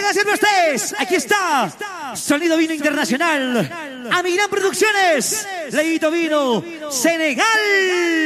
gracias a ustedes. Aquí está. Sonido Vino Internacional. Amirán Producciones. Leito Vino. Senegal.